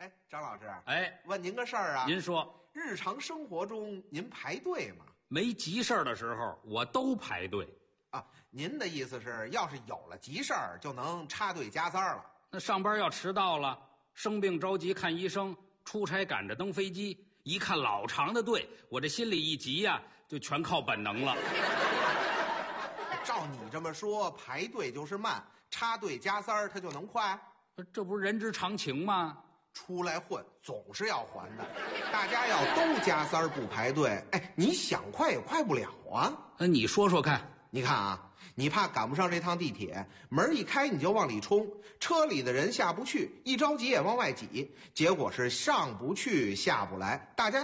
哎，张老师， 哎， 问您个事儿啊。 您说， 日常生活中您排队吗？ 没急事儿的时候，我都排队。 啊，您的意思是，要是有了急事儿，就能插队加塞儿了？ 那上班要迟到了，生病着急看医生，出差赶着登飞机，一看老长的队，我这心里一急呀，就全靠本能了。 照你这么说，排队就是慢，插队加塞儿它就能快？ 这不是人之常情吗？ 出来混总是要还的，大家要都加塞儿不排队，哎，你想快也快不了啊。 你说说看。 你看啊，你怕赶不上这趟地铁，门一开你就往里冲，车里的人下不去，一着急也往外挤，结果是上不去下不来，大家